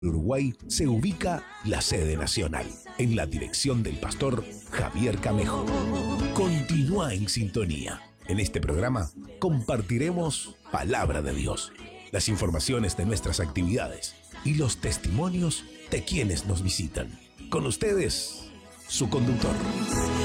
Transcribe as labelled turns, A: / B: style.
A: Uruguay se ubica la sede nacional, en la dirección del pastor Javier Camejo. Continúa en sintonía. En este programa compartiremos Palabra de Dios, las informaciones de nuestras actividades y los testimonios de quienes nos visitan. Con ustedes, su conductor.